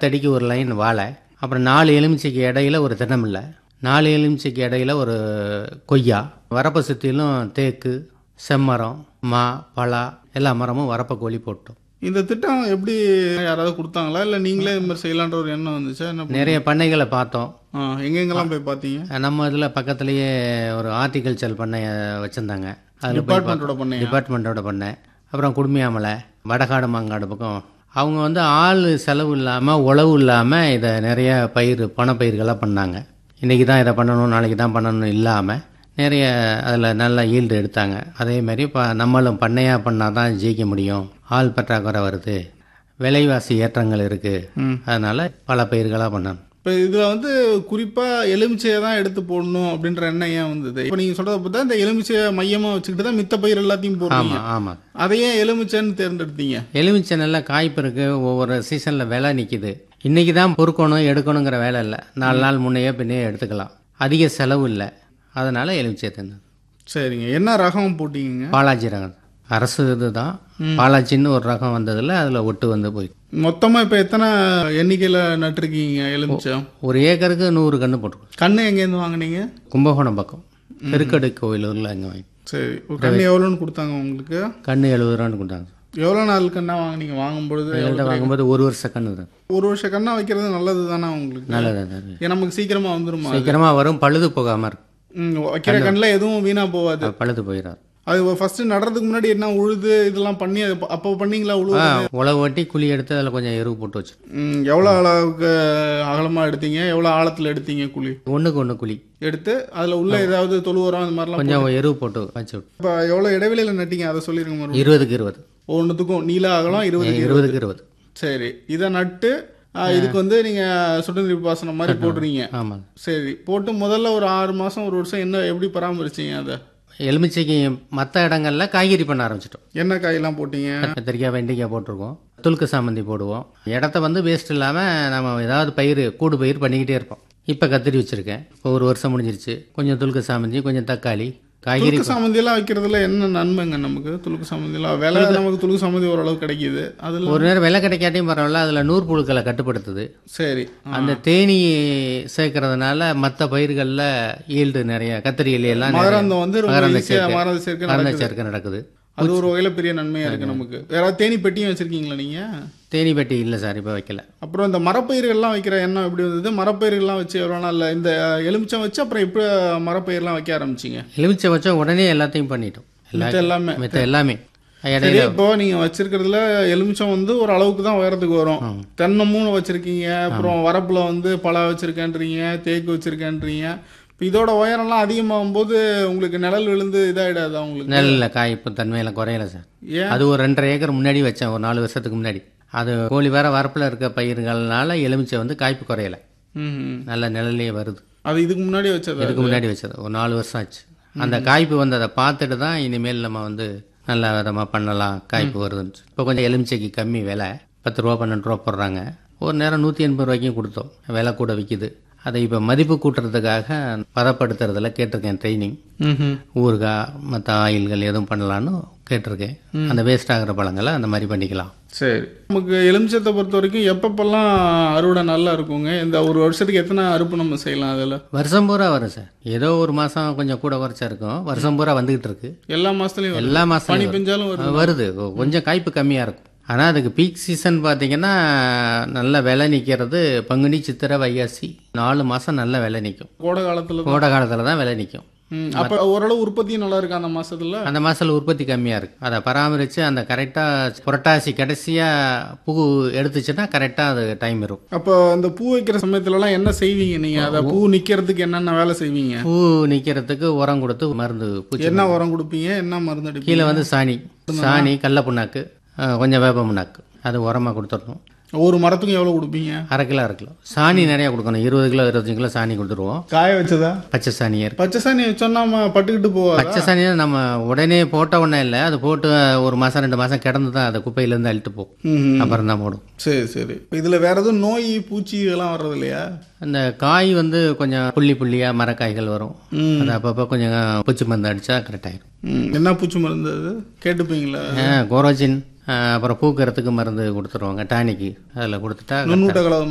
10 அடிக்கு ஒரு லைன் வாழை, அப்புறம் 4 எலுமிச்சைக்கு இடையில ஒரு தென்னம்பிள்ளை, 4 எலுமிச்சைக்கு இடையில ஒரு கொய்யா, வரப்பை சுற்றிலும் தேக்கு, செம்மரம், மா, பலா எல்லா மரமும் வரப்பை கோழி போட்டோம். இந்த திட்டம் எப்படி யாராவது கொடுத்தாங்களா, இல்லை நீங்களே இது மாதிரி செய்யலான்ற ஒரு எண்ணம் வந்துச்சா? என்ன நிறைய பண்ணைகளை பார்த்தோம். எங்கெங்கெல்லாம் போய் பார்த்தீங்க? நம்ம இதில் பக்கத்துலேயே ஒரு ஹார்டிகல்ச்சர் பண்ணை வச்சுருந்தாங்க. அதில் டிபார்ட்மெண்ட்டோட பண்ணையா? டிபார்ட்மெண்ட்டோட பண்ணை. அப்புறம் குடுமியாமலை, வடகாடு மாங்காடு பக்கம் அவங்க வந்து ஆள் செலவு இல்லாமல் உழவு இல்லாமல் இதை நிறைய பணப்பயிர்களாக பண்ணாங்க. இன்றைக்கி தான் இதை பண்ணணும், நாளைக்கு தான் பண்ணணும் இல்லாமல் நிறைய அதில் நல்ல ஈல்டு எடுத்தாங்க. அதேமாதிரி இப்போ நம்மளும் பண்ணையாக பண்ணால் தான் ஜெயிக்க முடியும். ஆள் பற்றாக்குறை வருது, விலைவாசி ஏற்றங்கள் இருக்குது, அதனால் பல பயிர்களாக பண்ணணும். இப்போ இதில் வந்து குறிப்பாக எலுமிச்சையை தான் எடுத்து போடணும் அப்படின்ற எண்ணம் ஏன் வந்தது? இப்போ நீங்கள் சொல்கிறத பார்த்தா இந்த எலுமிச்சையை மையமாக வச்சுக்கிட்டு தான் மித்த பயிர் எல்லாத்தையும் போடுறீங்க. ஆமாம். அதையே எலுமிச்சைன்னு தேர்ந்தெடுத்தீங்க? எலுமிச்சை நல்லா காய்ப்பு இருக்குது, ஒவ்வொரு சீசனில் விலை நிற்கிது. இன்றைக்கி தான் பொறுக்கணும் எடுக்கணுங்கிற வேலை இல்லை, 4 நாள் முன்னையே பின்னையே எடுத்துக்கலாம், அதிக செலவு இல்லை, அதனால் எலுமிச்சை தேர்ந்தது. சரிங்க. என்ன ரகம் போட்டிங்க? பாலாஜி ரகம். அரசு இது தான் பாலாஜின்னு ஒரு ரகம் வந்ததில் அதில் ஒட்டு வந்து போயிட்டு. மொத்தமாக இப்போ எத்தனை எண்ணிக்கையில் நட்டுருக்கீங்க எலுமிச்சை? ஒரு ஏக்கருக்கு 100 கன்று போட்டுருக்கோம். கன்று எங்கேருந்து வாங்கினீங்க? கும்பகோணம் பக்கம் பெருக்கடை கோவிலூரில் அங்கே வாங்கி. சரி. கன்று எவ்வளோன்னு கொடுத்தாங்க உங்களுக்கு? கன்று 70 ரூபான்னு கொடுத்தாங்க. எவ்வளோ நாள் கண்ணா வாங்கினீங்க? வாங்கும்போது 1 வருஷ கன்று தான். 1 வருஷ கண்ணா வைக்கிறது நல்லது தானே உங்களுக்கு? நல்லது தான். நமக்கு சீக்கிரமாக வந்துருமா? சீக்கிரமாக வரும், பழுது போகாமல் இருக்கும். வைக்கிற கண்ணில் எதுவும் வீணாக போகாது, பழுது போயிடாது. அது ஃபர்ஸ்ட் நடுறதுக்கு முன்னாடி என்ன உழுது இதெல்லாம் பண்ணி அப்போ பண்ணீங்களா? உழவு வெட்டி குழி எடுத்து அதில் கொஞ்சம் எருவு போட்டு வச்சு. எவ்வளோ அளவுக்கு அகலமாக எடுத்தீங்க, எவ்வளோ ஆழத்தில் எடுத்தீங்க குழி? 1க்கு 1 குழி எடுத்து அதில் உள்ள ஏதாவது தொழு உரம் அந்த மாதிரிலாம் கொஞ்சம் எருவு போட்டு வச்சு விட்டு. இப்போ எவ்வளோ இடைவெளியில் நட்டீங்க அதை சொல்லிருங்க. 20க்கு 20. ஒன்றுத்துக்கும் நீள அகலம் 20க்கு 20. சரி. இதை நட்டு இதுக்கு வந்து நீங்கள் சொட்டு நீர் பாசனம் மாதிரி போடுறீங்க. ஆமாம். சரி. போட்டு முதல்ல ஒரு 6 மாதம் 1 வருஷம் என்ன எப்படி பராமரிச்சிங்க அதை? எலுமிச்சைக்கு மற்ற இடங்கள்ல காய்கறி பண்ண ஆரம்பிச்சிட்டோம். என்ன காயெல்லாம் போட்டீங்க? கத்திரிக்காய், வெண்டைக்காய் போட்டிருக்கோம், துளுக்கு சாமந்தி போடுவோம். இடத்த வந்து வேஸ்ட் இல்லாமல் நம்ம ஏதாவது கூடு பயிர் பண்ணிக்கிட்டே இருப்போம். இப்போ கத்திரி வச்சுருக்கேன், இப்போ 1 வருஷம் முடிஞ்சிருச்சு. கொஞ்சம் துளுக்கு சாமந்தி, கொஞ்சம் தக்காளி, காய்கறி. சாமந்தியெல்லாம் வைக்கிறதுல என்ன நன்மைங்க நமக்கு? துளுக்கு சாமந்தியெல்லாம் விலை நமக்கு துளுக்கு சாமந்தி ஓரளவு கிடைக்கிது. அதில் ஒரு நேரம் விலை கிடைக்காட்டியும் பரவாயில்ல, அதில் நூறு புழுக்களை கட்டுப்படுத்துது. சரி. அந்த தேனி சேர்க்கறதுனால மற்ற பயிர்களில் ஈல்டு நிறைய, கத்திரியிலாம் மகரந்தம் வந்து மகரந்த சேர்க்கை நடக்குது. அது ஒரு வகையில் பெரிய நன்மையாக இருக்குது நமக்கு. யாராவது தேனி பெட்டியும் வச்சுருக்கீங்களா நீங்கள்? தேனி பெட்டி இல்லை சார், இப்போ வைக்கல. அப்புறம் இந்த மரப்பயிர்கள்லாம் வைக்கிற எண்ணம் எப்படி வந்தது? மரப்பயிர்கள்லாம் வச்சு எவ்வளோ நாள் இந்த எலுமிச்சம் வச்சு அப்புறம் இப்போ மரப்பயிரெலாம் வைக்க ஆரம்பிச்சிங்க? எலுமிச்சை வச்சா உடனே எல்லாத்தையும் பண்ணிட்டோம். எல்லாமே இப்போ நீங்க வச்சிருக்கிறதுல எலுமிச்சம் வந்து ஒரு அளவுக்கு தான் உயரத்துக்கு வரும். தென்னமும் வச்சிருக்கீங்க, அப்புறம் வரப்புல வந்து பலா வச்சிருக்கேன்றீங்க, தேக்கு வச்சிருக்கேன்றீங்க. இப்போ இதோட உயரம்லாம் அதிகமாகும் போது உங்களுக்கு நிழல் விழுந்து இதாகிடாது? உங்களுக்கு நிழல்ல காய்ப்பு தன்மையெல்லாம் குறையல சார். அது ஒரு 2.5 ஏக்கர் முன்னாடி வச்சேன், ஒரு 4 வருஷத்துக்கு முன்னாடி. அது கோழி வேற வரப்பில் இருக்க பயிர்கள்னால எலுமிச்சை வந்து காய்ப்பு குறையலை, நல்ல நிழலே வருது. அது இதுக்கு முன்னாடி வச்சது? இதுக்கு முன்னாடி வச்சது ஒரு 4 வருஷம் ஆச்சு. அந்த காய்ப்பு வந்ததை பார்த்துட்டு தான் இனிமேல் நம்ம வந்து நல்ல விதமாக பண்ணலாம், காய்ப்பு வருதுன்னு. இப்போ கொஞ்சம் எலுமிச்சைக்கு கம்மி விலை, 10 ரூபா 12 ரூபா போடுறாங்க. ஒரு நேரம் 180 ரூபாய்க்கும் கொடுத்தோம், விலை கூட விற்கிது. அதை இப்போ மதிப்பு கூட்டுறதுக்காக பதப்படுத்துறதுல கேட்டிருக்கேன் ட்ரைனிங். ஊறுகாய் மற்ற ஆயில்கள் எதுவும் பண்ணலான்னு கேட்டிருக்கேன். அந்த வேஸ்ட் ஆகிற பழங்களை அந்த மாதிரி பண்ணிக்கலாம். சரி. நமக்கு எலுமிச்சத்தை பொறுத்த வரைக்கும் எப்பப்பெல்லாம் அறுவடை நல்லா இருக்குங்க? இந்த ஒரு வருஷத்துக்கு எத்தனை அறுப்பு நம்ம செய்யலாம்? அதில் வருஷம் பூரா வரும் சார். ஏதோ ஒரு மாதம் கொஞ்சம் கூட குறைச்சா இருக்கும், வருஷம் பூரா வந்துகிட்டு இருக்கு. எல்லா மாதத்துலையும்? எல்லா மாதம் பனி பெஞ்சாலும் வருது. கொஞ்சம் காய்ப்பு கம்மியாக இருக்கும். ஆனால் அதுக்கு பீக் சீசன் பார்த்தீங்கன்னா நல்ல விலை நிற்கிறது பங்குனி, சித்திரை, வைகாசி 4 மாதம் நல்ல விலை நிற்கும். கோடை காலத்தில் தான் விலை நிற்கும். அப்போ ஓரளவு உற்பத்தியும் நல்லா இருக்கு அந்த மாதத்தில்? அந்த மாதத்தில் உற்பத்தி கம்மியாக இருக்குது. அதை பராமரித்து அந்த கரெக்டாக புரட்டாசி கடைசியாக பூ எடுத்துச்சுன்னா கரெக்டாக அது டைம் இருக்கும். அப்போ அந்த பூ வைக்கிற சமயத்துலலாம் என்ன செய்வீங்க நீங்கள்? அதை பூ நிற்கிறதுக்கு என்னென்ன வேலை செய்வீங்க? பூ நிற்கிறதுக்கு உரம் கொடுத்து மருந்து பூச்சி. என்ன உரம் கொடுப்பீங்க? என்ன மருந்து அடிப்பீங்க? கீழே வந்து சாணி, கடல புண்ணாக்கு, கொஞ்சம் வேப்ப புண்ணாக்கு, அது உரமாக கொடுத்துடணும். ஒரு மரத்துக்கும் எவ்வளோ கொடுப்பீங்க? 1/2 கிலோ 1/2 கிலோ சாணி நிறையா கொடுக்கணும். 20 கிலோ 25 கிலோ சாணி கொடுத்துருவோம். காய வச்சதா? பச்சை சாணியே. பச்சை சாணி வச்சோன்னா பட்டுக்கிட்டு போவோம். பச்சை சாணியை நம்ம உடனே போட்ட உடனே இல்லை, அது போட்டு 1 மாதம் 2 மாதம் கிடந்து தான் அதை குப்பையிலேருந்து அழிட்டு போகும், அப்புறம் தான் போடும். சரி சரி. இதில் வேற எதுவும் நோய் பூச்சி இதெல்லாம் வர்றது இல்லையா? அந்த காய் வந்து கொஞ்சம் புள்ளியாக மரக்காய்கள் வரும், அது அப்பப்போ கொஞ்சம் பூச்சி மருந்து அடித்தா கரெக்டாகிடும். என்ன பூச்சி மருந்து அது கேட்டுப்பீங்களா? கோரோஜின், அப்புறம் பூக்கிறதுக்கு மருந்து கொடுத்துருவாங்க, டானிக்கு. அதில் கொடுத்துட்டா நுண்ணூட்ட கலவை